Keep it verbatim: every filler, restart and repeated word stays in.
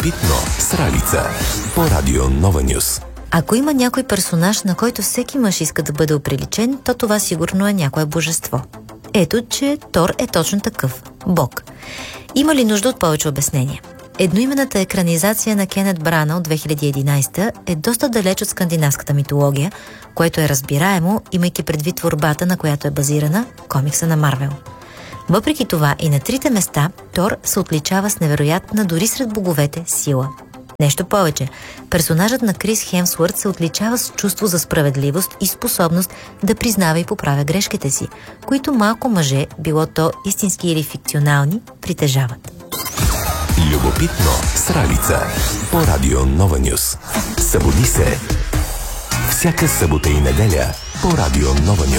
Любопитно с Ралица по Радио Нова Нюс. Ако има някой персонаж, на който всеки мъж иска да бъде оприличен, то това сигурно е някое божество. Ето, че Тор е точно такъв – Бог. Има ли нужда от повече обяснение? Едноименната екранизация на Кенет Брана от две хиляди и единадесета е доста далеч от скандинавската митология, което е разбираемо, имайки предвид творбата, на която е базирана комикса на Марвел. Въпреки това и на трите места Тор се отличава с невероятна, дори сред боговете, сила. Нещо повече, персонажът на Крис Хемсуърт се отличава с чувство за справедливост и способност да признава и поправя грешките си, които малко мъже, било то истински или фикционални, притежават. Любопитно с Ралица по Радио Нова Нюс. Събуди се всяка събота и неделя по Радио Нова Нюс.